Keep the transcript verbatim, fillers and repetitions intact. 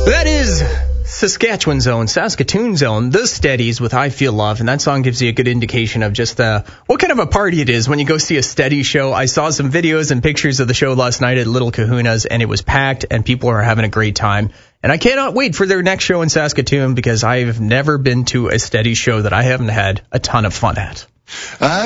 That is Saskatchewan's own, Saskatoon's own, The Steadies with I Feel Love. And that song gives you a good indication of just uh, what kind of a party it is when you go see a Steady show. I saw some videos and pictures of the show last night at Little Kahuna's, and it was packed, and people are having a great time. And I cannot wait for their next show in Saskatoon because I've never been to a Steady show that I haven't had a ton of fun at. Uh,